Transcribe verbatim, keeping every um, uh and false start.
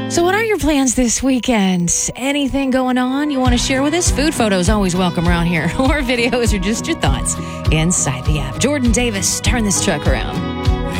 So what are your plans this weekend? Anything going on you want to share with us? Food photos always welcome around here, or videos, or just your thoughts inside the app. Jordan Davis, turn this truck around.